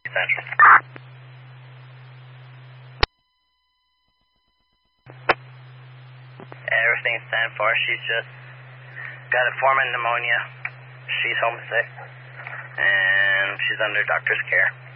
Central. Everything's 10-4. She's just got a form of pneumonia. She's homesick. And she's under doctor's care.